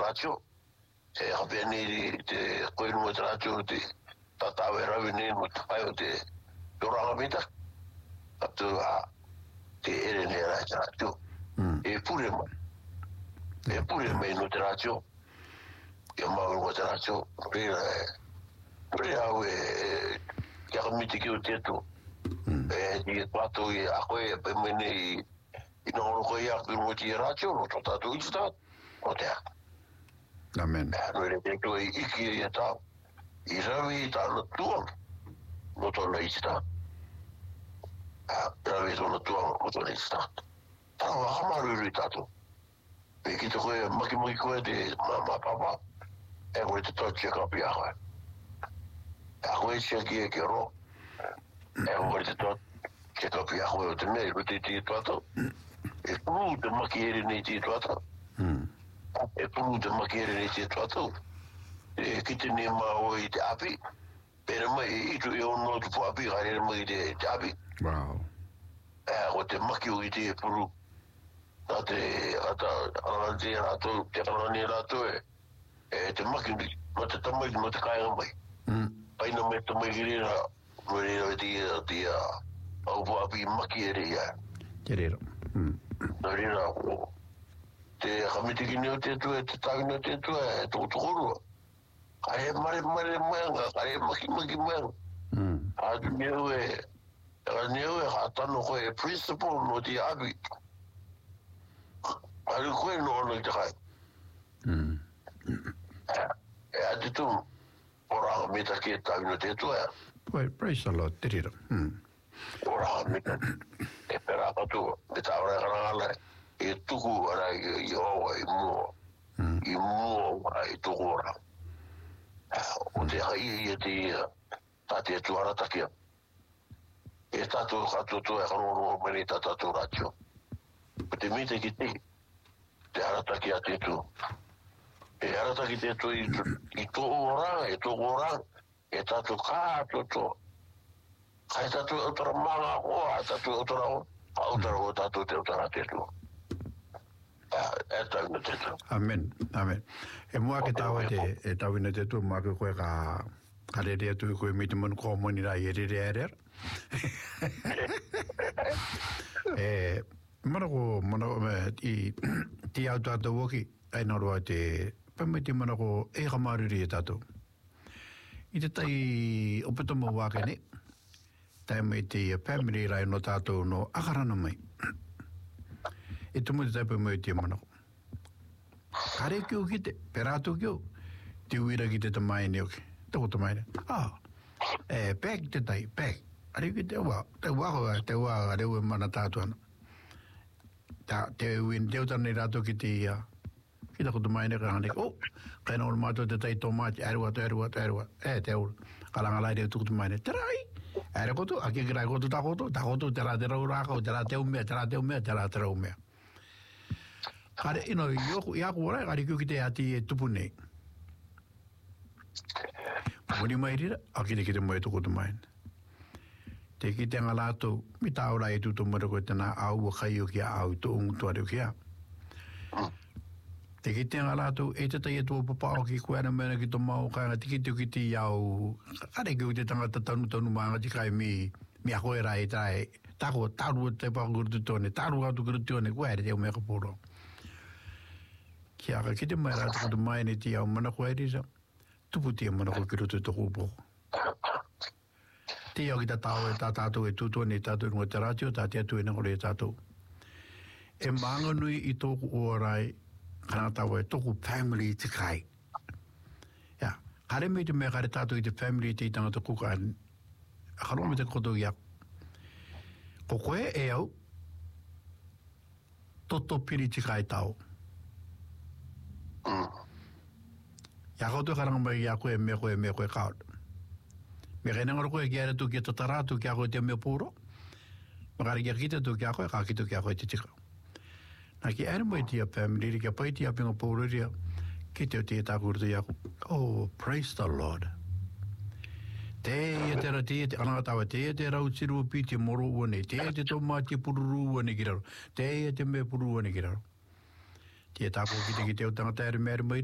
ratio e habeni te koe no ratio te tata vera veni mo taio te doranga mita atu a te ere ne ratio e pure me no ratio e ma no ratio Prea e che amiti che ho detto di quattro e a quei per me in un roia che non ti raggio lo trattato in sta o te amen noi le detto i che è ta i ravi ta lo tuo lo to le sta ravi lo tuo lo to le sta però amaru ritato e che to che ma che di mamma papà e vuoi to che capire Ahoy che ro e vuoi to che capire ahoy te me lo ti to e tu de macchiere nei ti to e tu de macchiere nei ti to e che te ne ma oi te api per me tu io non ti può aprire mai de api wow o te macchiere ti puru date ata girato che non è rato e te macchiere ma te tamai ma te cae mai Pai no me tomai girira morira dia au api makiere ya Querido. morira te hamiti kinyo te tu te tagno te tu tu ai mare manga ai maki manga a newe hatano ko e principle no di abi ali ko no no dai e aditu ora mi ta che tagno te tu Poi praise the Lord, querido. ora mi e per tu mi ta ora e tu ora io i mo ai tu ora o te hai ti ta te tu ora ta che e stato fatto tu è un merita tu raggio te mi te che te ara ta che a te tu e ara ta che te tu i tu ora e stato cato tu hai stato tra mala o stato tra tu te tu Amen, amen. E mua ke tawa e tawina te tu mua ke koe ka rea tu koe miti manu komoni rai e rea. E mana ko ti au tata woki ai naroa te pamiti mana ko e kamariri e tato. I te tai opetomo wake ne tai mai te family rai no tato no akarana mai. E tumu te taipa mai te mana ko. Kare kio ki te, perato kio, te uira ki te tamai ne oke. Tako tamai ne. Pek te tai, pek. Are ki te wako, rewe mana tātu ana. Te uin, te utana rato ki te ia. Ki tako tamai ne ka hane. Kaina ora mato te tai tomati, erua. Te ura. Kalangalai reo tuku tamai ne. Te rai. Ere koto, ake kirai koto takoto, te rā te rau rākau, te rā te umea, te rā te rau mea. Kare ino iaku ora kare kio ki te ati e tupu nei. Moni mai rira, akite ki te moe toko te mai. Te ki te ngalato, mi taura e tuto mara koe tana au a kai o ki a au to ungu tuare o ki a. Te ki te ngalato, e te tai e tua papao ki koe ana mena ki to mau kanga, te ki te ki te iau, kare kio te tangata tanu maanga ti kai mi a koe rai tae, tako taru te pakuru tone, taru atu kuru tone, koe ere te o mea kapuro. Kia ka kite mai rata kutu mai ne ti au mana koe risa, tupu tia mana koe kirutu te kupo. Ti au ki ta tau e ta tātou e tutua ne tātou ngoi te ratio, ta tia tu e nangore e tātou. E maanga nui i tōku orai, kana tau e tōku family te kai. Ia, kare me te mea kare tātou i te family te i tangata kuka, karo me te koto i aku. Ko koe e au, toto piri te kai tau. Ya kau tu karang mai ya koe me koe kaut. Me kena ngor koe kia tu kia tataratu kia koe te me puro. Makari kia kita tu kia koe, ka kitu kia koe te tika. Na ki ere mai tia family, kia pai tia pinga puro ria, ki te o tia tākurtu ia koe. Oh, praise the Lord. Te ia te ra te anatawa, te ia te rau tiru piti moro uane, te ia te tomati pururu uane kiraro, te ia te me puru uane kiraro. Tia tāko ki te o tangata ere me mai